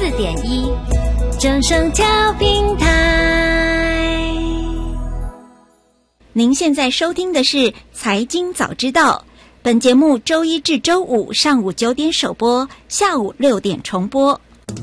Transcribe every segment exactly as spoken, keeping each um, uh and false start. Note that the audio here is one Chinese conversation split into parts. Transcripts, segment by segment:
四点一，正声调频台。 您现在收听的是财经早知道，本节目周一至周五上午九点首播，下午六点重播。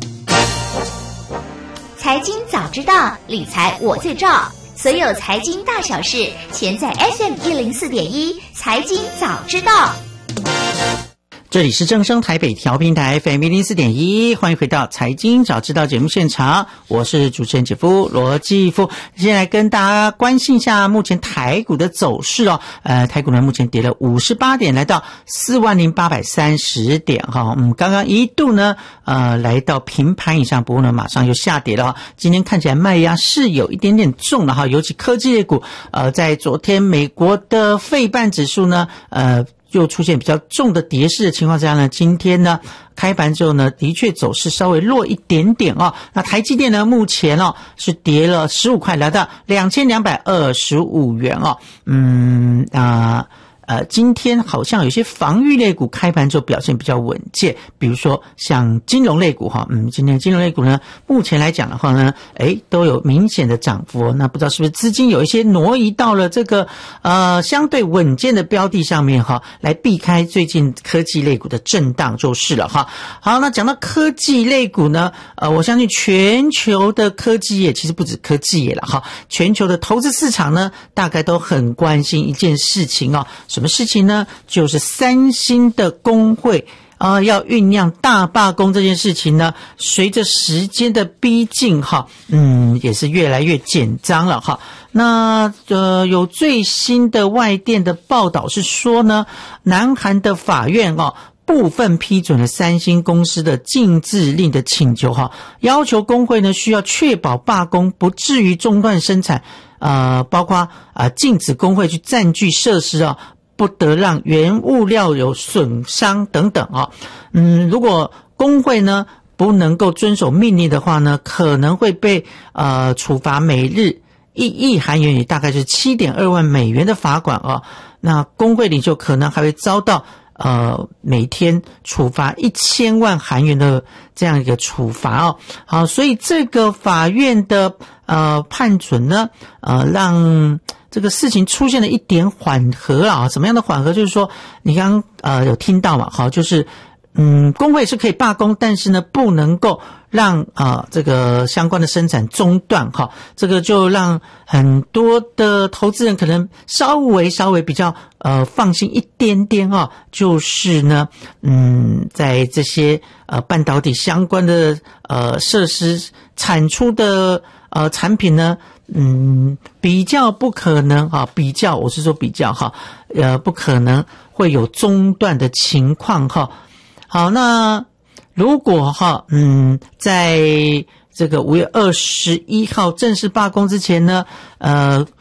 财经早知道，理财我最照，所有财经大小事，全在 F M 一零四点一财经早知道。 这里是正声台北调频台 F M 一零四点一，欢迎回到财经早知道节目现场，我是主持人姐夫罗继夫。先来跟大家关心一下目前台股的走势哦。呃，台股呢目前跌了五十八点，来到四万零八百三十点哈。嗯，刚刚一度呢呃来到平盘以上，不过呢马上又下跌了哈。今天看起来卖压是有一点点重了哈，尤其科技类股，呃，在昨天美国的费半指数呢呃。又出现比较重的跌势的情况下呢，今天呢开盘之后呢，的确走势稍微弱一点点哦。那台积电呢，目前哦是跌了十五块，来到两千两百二十五元哦。嗯啊。呃，今天好像有些防御类股开盘之后表现比较稳健，比如说像金融类股哈，嗯，今天金融类股呢，目前来讲的话呢，诶，都有明显的涨幅。那不知道是不是资金有一些挪移到了这个呃相对稳健的标的上面哈，来避开最近科技类股的震荡就是了哈。好，那讲到科技类股呢，呃，我相信全球的科技业其实不止科技业了哈，全球的投资市场呢，大概都很关心一件事情哦。什么事情呢？就是三星的工会啊、呃，要酝酿大罢工这件事情呢，随着时间的逼近哈，嗯，也是越来越紧张了哈。那呃，有最新的外电的报道是说呢，南韩的法院哦，部分批准了三星公司的禁制令的请求哈，要求工会呢需要确保罢工不至于中断生产，呃，包括啊、呃、禁止工会去占据设施啊。不得让原物料有损伤等等啊，嗯，如果工会呢不能够遵守命令的话呢，可能会被呃处罚每日一亿韩元，也大概是 七点二万美元的罚款啊。那工会领袖可能还会遭到呃每天处罚一千万韩元的这样一个处罚哦。好，所以这个法院的呃判准呢，呃让这个事情出现了一点缓和啊，什么样的缓和？就是说，你刚刚呃有听到嘛？好，就是嗯，工会是可以罢工，但是呢，不能够让啊、呃、这个相关的生产中断哈。这个就让很多的投资人可能稍微稍微比较呃放心一点点啊。就是呢，嗯，在这些呃半导体相关的呃设施产出的呃产品呢。嗯，比较不可能啊，比较我是说比较哈，呃，不可能会有中断的情况哈。好，那如果哈，嗯，在这个五月二十一号正式罢工之前呢，呃，